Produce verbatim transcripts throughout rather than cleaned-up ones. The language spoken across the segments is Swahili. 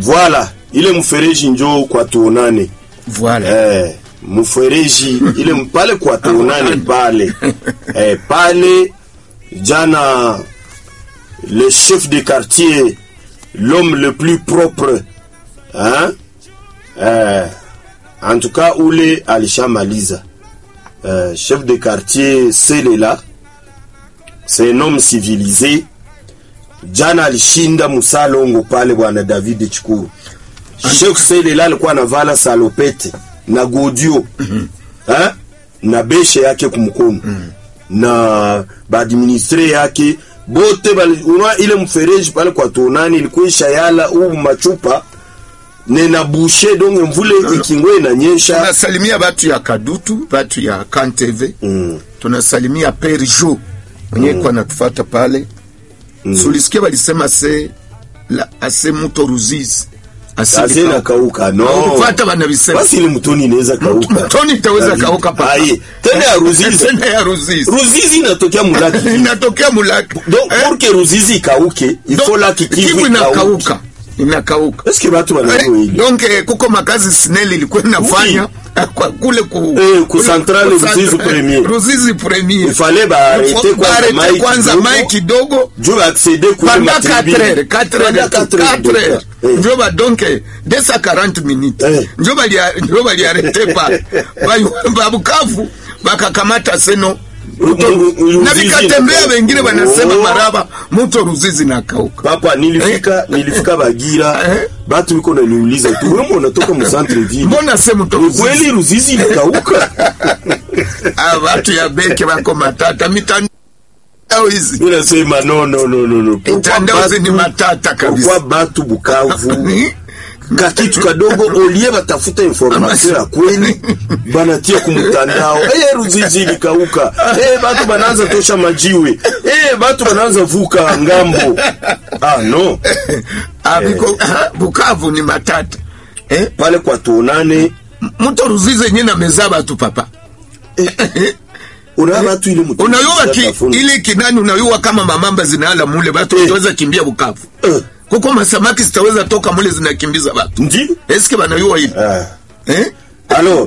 Voilà, ile mfereji njoo kwa tuonane. Voilà. Eh, mfereji ile mpale kwa tuonane pale. Eh, pale jana le chef de quartier, l'homme le plus propre, hein? Eh, en tout cas ule alishamaliza. Euh, chef de quartier Selela, c'est un homme civilisé. Jana alishinda Musalongo pale bwana David Chikuru. Chef Selela alikuwa anavala salopete na godio. Mm -hmm. Eh? Na beshe yake kumkono. Mm -hmm. Na ba administre yake bote bali unwa ile mfereji pale kwa tonani ilikuwa ishayala u machupa nena bushe donge mvule ikingwe na nyesha. Tunasalimia batu ya Kadutu, batu ya Kanteve. Mm. Tunasalimia Perjo mwenye mm. kwa natufuata pale. Mm. Sulisikia walisema se la ase muto Ruzizi. Ase na kauka no. Tufuata wanabisema. Basi ile mtoni inaweza kauka. Mtoni itaweza kauka papa. Aye. Tena ya Ruzizi. Tena ya Ruzizi. Ruzizi inatokea Mulaki. Inatokea Mulaki. Donc eh? Pour que Ruzizi kauke, il faut la kikivu inakauka. Inakauka. Eske watu wanajua hili? Donc eh, kuko makazi Snell ilikuwa inafanya kwa kule ku eh, ku centrale Ruzizi premier. Ruzizi premier. Il fallait ba arrêter kwanza mai kwanza mai kidogo. Juu accéder kule matribi. quatre heures quatre heures. Ndio ba donc deux cent quarante minutes. Ndio bali ndio bali arrêter pa. Ba Bukavu bakakamata seno. Na vikatembea wengine wanasema maraba mto Ruzizi na kauka. Papa nilifika eh? nilifika Bagira eh? Batu wiko naniuliza tu wewe unatoka mu centre ville. Mbona sema mto Ruzizi? Kweli Ruzizi ilikauka. Ah watu ya beke wako matata mitandao hizi. Mimi nasema no no no no no. Mitandao ni matata kabisa. Kwa batu Bukavu kakitu kadogo olie batafuta information ya kweli banatia kumtandao eh Ruzizi ilikauka eh batu banaanza tosha majiwe eh batu banaanza vuka ngambo ah no ah biko eh. Bukavu ni matata eh pale kwa tuonane mto Ruzizi yenyewe na mezaba tu papa eh. Una watu ile mtu unayua ki ile kinani unayua kama mamamba zinaala mule watu wanaweza eh. kimbia Bukavu eh. Kuko masamaki zitaweza toka mule zinakimbiza watu. Ndi? Eske banayua hili? Ah. Eh? Alors,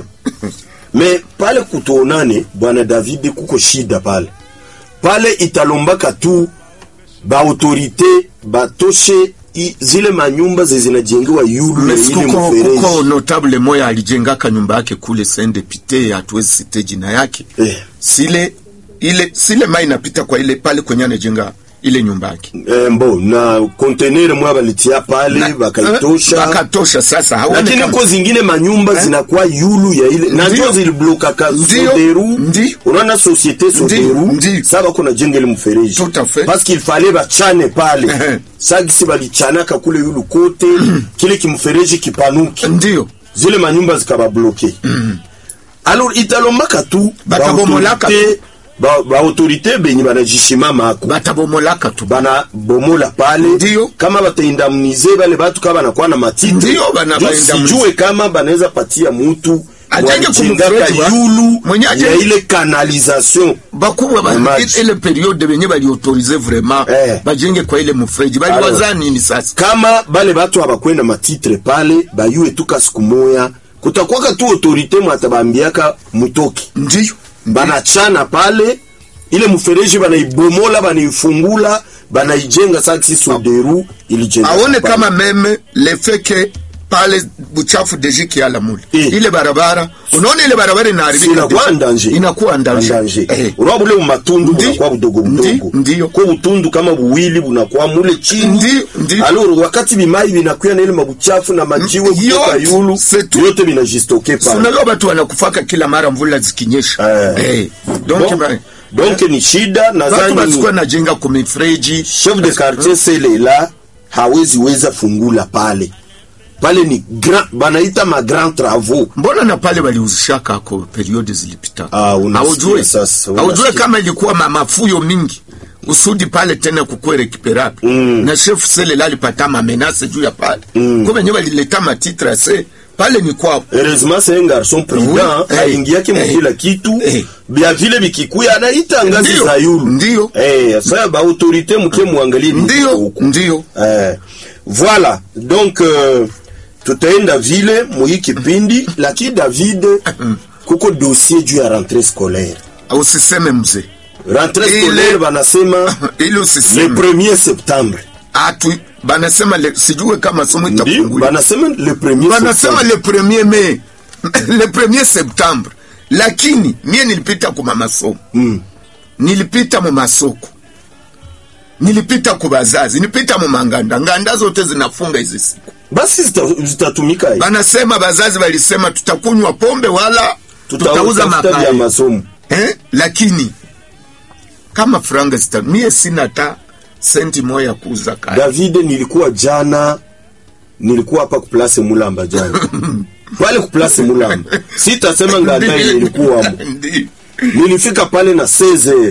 mais pale kutonane bwana David kuko shida pale. Pale italombaka tu ba autorité batoshe zile manyumba zinajengewa yulu ile mfereji. Kuko notable moya alijengaka nyumba yake kule Saint-Député hatuwezi site jina yake. Eh. Sile ile sile mai inapita kwa ile pale kwenye anajenga ile nyumba yake. Eh, mbo na container mwa balitia pale bakaitosha. Bakatosha sasa. Lakini kama... kwa zingine manyumba eh? Zinakuwa yulu ya ile. Na ndio zilibloka ka Soderu. Unaona société Soderu. Sasa kuna jenga ile mfereji. Tout à fait. Parce qu'il fallait bachane pale. Sasa si balichanaka kule yulu kote kile kimfereji kipanuki. Ndio. Zile manyumba zikaba bloquer. Mm. Alors italomaka tu batabomolaka ba ba autorité benyi banajishima mako batabomolaka tu bana bomola pale. Ndio. Kama bataindamnize bale batu kama banakuwa na matiti ndio bana baindamnize sijue kama banaweza patia mtu ajenge kumfreti yulu ya ile canalisation bakubwa ba ile periode benye bali autoriser vraiment eh. Bajenge kwa ile mfreji bali wazani ni sasa kama bale batu abakwenda matitre pale bayue tuka siku moya kutakuwa tu autorité mwatabambiaka mutoki ndio banachana pale ile mfereji banaibomola banaifungula banaijenga sasa Soderu ilijenga aone pale. Kama meme le feke pale buchafu dejiki ala mule e. Ile barabara unaona ile barabara inaharibika inakuwa danger inakuwa danger eh unaona bule matundu unakuwa budogo budogo ndio kwa butundu kama buwili bunakuwa mule chini ndio alors wakati bimai binakuwa na ile mabuchafu na majiwe kutoka yulu yote binajistoke pale unajua watu wanakufaka kila mara mvula zikinyesha eh, eh. donc bon. Donc ni shida nadhani watu basi najenga kumifreji chef de quartier Selela hawezi weza fungula pale pale ni grand banaita ma grand travaux. Mbona na pale waliuzishaka ako periode zilipita ah unajua sasa unajua kama ilikuwa mafuyo mingi usudi pale tena kukue rekiperapi mm. Na chef Selela alipata mamenase juu ya pale mm. Kwa wenyewe walileta matitre se pale ni kwao. Heureusement c'est un garçon prudent aingia yake mkila kitu bia vile bikikuya anaita ngazi za yulu ndio eh sasa ba autorité mke muangalie ndio ndio eh Voilà, donc uh, tutaenda vile muhi kipindi lakini David kuko dossier juu ya rentrée scolaire. Usiseme mzee. Rentrée scolaire banasema ile usiseme. Le premier septembre. Atu banasema le, sijue kama somo itapungua. Banasema le premier banasema le premier mai. Le premier septembre. Lakini mie nilipita kwa masomo. Mm. Nilipita mu masoko. Nilipita kwa bazazi, nilipita mu manganda. Nganda zote zinafunga hizi siku. Basi zitatumika hivi. Banasema bazazi walisema tutakunywa pombe wala tutauza makaya ya masomo. Eh? Lakini kama franga zita mie sina ta senti moja kuuza kaya. David, nilikuwa jana nilikuwa hapa kuplace Mulamba jana. Pale kuplace Mulamba. Sitasema nganda nilikuwa hapo. Nilifika pale na seize heures.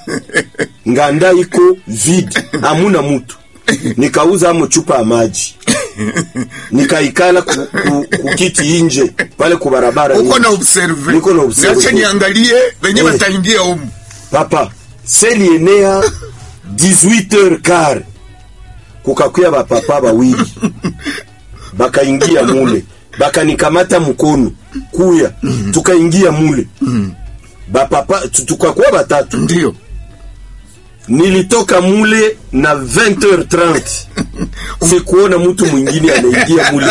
Nganda iko vide, hamuna mtu. Nikauza amo chupa ya maji. Nikaikala ku, ku, kukiti inje pale ku barabara. Uko na observe. Niko na observe. Acha niangalie wenye wataingia huko. Papa, seli enea dix-huit heures quart. Kukakuya ba papa bawili. Bakaingia mule. Bakanikamata mkono. Kuya. Tukaingia mule. Ba papa tukakuwa batatu. Ndio. Nilitoka mule na vingt heures trente. Sikuona mtu mwingine anaingia mule.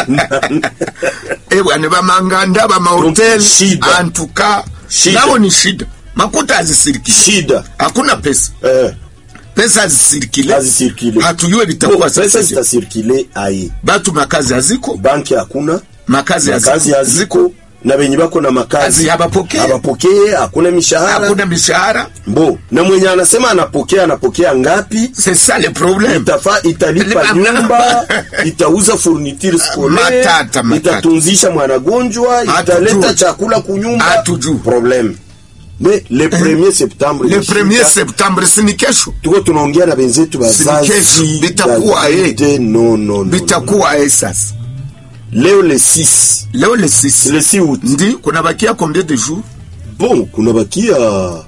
Eh bwana, ba manganda ba mahotel antuka nao ni shida. Makuta hazisiriki. Shida. Hakuna pesa. Eh. Pesa hazisirikile. Hazisirikile. Hatujue vitakuwa sasa. Pesa zitasirikile ai. Batu makazi haziko. Banki hakuna. Makazi haziko. Makazi haziko. Na wenye bako na makazi habapokea. Habapokea, hakuna mishahara. Hakuna mishahara. Mbo, na mwenye anasema anapokea anapokea ngapi? C'est ça le problème. Itafa italipa nyumba, itauza fourniture scolaire, matata, matata. Itatunzisha mwanagonjwa, italeta chakula kunyumba. Hatujui. Problème. Mais le premier septembre, le premier septembre si ni kesho. Tuko tunaongea na benzetu bazazi. Bitakuwa eh. No no no. Bitakuwa eh sasa. Leo le six. Leo le six. Le six août. Ndi kuna bakia combien de jours? Bon, kuna bakia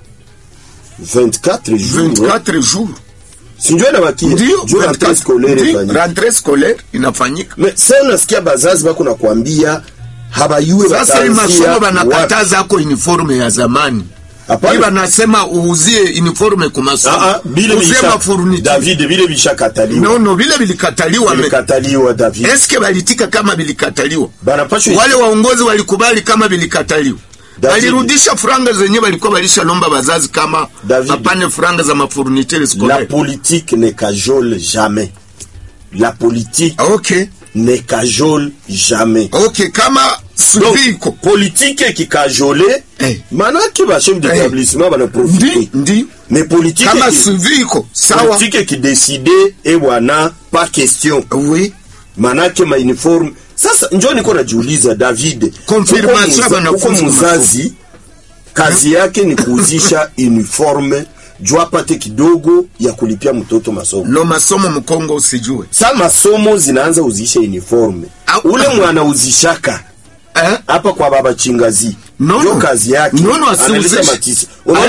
vingt-quatre jours. vingt-quatre jours. Sinjua na bakia. Ndio, rentrée scolaire inafanyika. Rentrée scolaire inafanyika. Mais sasa unasikia bazazi bako na kuambia habayue bataanzia. Sasa masomo banakataza hako uniforme ya zamani. Iba nasema uuzie uniforme kwa masomo. Ah ah, bile bisha David, bile bisha kataliwa. No no, bile bilikataliwa. Bilikataliwa David. Eske balitika kama bilikataliwa? Banapaswa wale waongozi walikubali kama bilikataliwa. Walirudisha franga zenyewe walikuwa balisha lomba bazazi kama apane franga za mafourniture scolaire. La politique ne cajole jamais. La politique OK ne cajole jamais. OK, kama suviko politique qui cajole eh. Manaki ba chef d'établissement bana profiter. Ndi mais politique kama suviko sawa. Politique qui décide et wana pas question. Oui. Manake ma uniforme. Sasa njoo niko najiuliza David. Confirmation bana kwa mzazi kazi yake ni kuuzisha uniforme jua pate kidogo ya kulipia mtoto masomo. No masomo mkongo usijue. Sa masomo zinaanza uzisha uniforme. Ule mwana uzishaka hapa eh? Kwa baba Chingazi. No, no. Kazi yake. No, no, analeta matisi.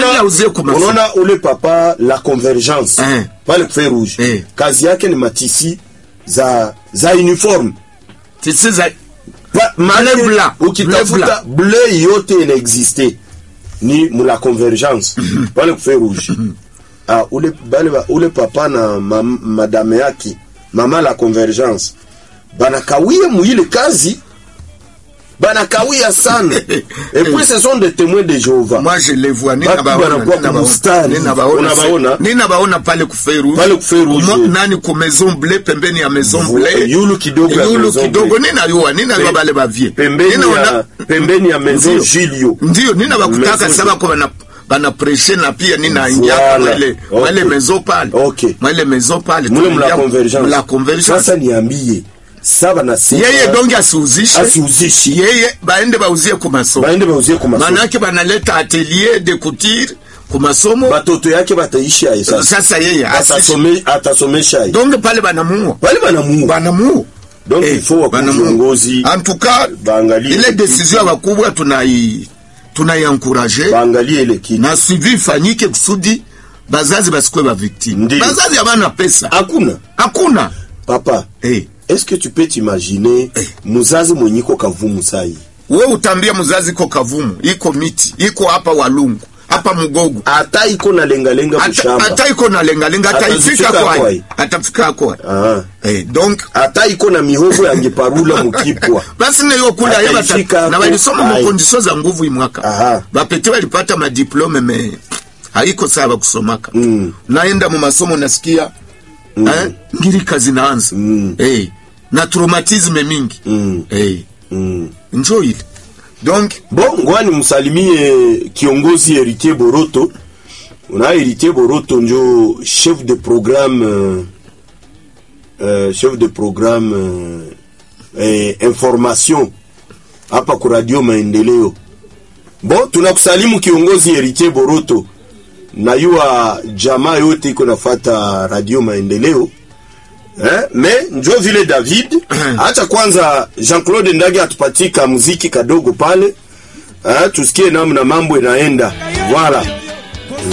Unaona ule papa la convergence. Eh. Pale Feu Rouge. Eh. Kazi yake ni matisi za za uniforme. Tisi za bleu blanc. Ukitafuta bleu yote ina existe. Ni mula convergence. Pale Feu Rouge. Ah, ule bale ule papa na mam, madame yake, mama la convergence. Bana kawia muile kazi. Bana kawia sana. Et puis ce sont des témoins de Jéhovah. Moi je les vois nina baona nina baona nina baona pale ku Feu Rouge. Pale ku Feu Rouge. Nani ku Maison Bleue pembeni ya Maison Bleue. Yulu kidogo ya Yulu kidogo nina yua nina yua bale bavie. Pembeni ya pembeni ya Maison Julio. Ndio nina bakutaka saba kwa bana bana prêcher na pia nina ingia wale wale Maison pale. Okay. Wale Maison pale mule mla convergence. La convergence. Sasa niambie saba na sita. Yeye donge asiuzishe. Asiuzishe. Yeye baende bauzie kwa masomo. Baende bauzie kwa masomo. Manake banaleta atelier de couture kwa masomo. Batoto yake bataishi ya sasa. Sasa yeye atasome atasomesha. Donge pale banamuua. Pale banamuua. Banamuua. Donc eh, il faut wakuongozi. En tout cas, bangalie. Ile decision bakubwa tunai tunaiencourager. Bangalie ile kitu. Na suivi fanyike kusudi bazazi basikwe ba victime. Bazazi habana pesa. Hakuna. Hakuna. Papa, eh, est-ce que tu peux t'imaginer eh, muzazi mwenyiko Kavumu sai? Wewe utambia muzazi iko Kavumu, iko miti, iko hapa Walungu, hapa Mugogo. Ata iko na lenga lenga kushamba. Ata iko na lenga lenga ataifika kwa. Atafika kwa. Ah. Eh, donc ata iko na mihogo ya ngeparula mukipwa. Basi na hiyo kula yeba na walisoma mu conditions za nguvu imwaka. Aha. Bapeti walipata ma diplome me haiko sawa kusomaka. Mm. Naenda mu masomo nasikia mm. eh ngirika zinaanza. Mm. Eh, na traumatisme mingi. Mm. Eh. Mm. Enjoy it. Donc bon, ngwani msalimie kiongozi Héritier Boroto. Una Héritier Boroto njo chef de programme euh, euh, chef de programme euh, eh, information hapa ku Radio Maendeleo. Bon, tunakusalimu kiongozi Héritier Boroto. Na yua jamaa yote iko nafuata Radio Maendeleo. Eh, me njo vile David acha kwanza Jean-Claude Ndage atupatika muziki kadogo pale, eh, tusikie namna mambo inaenda. Voilà.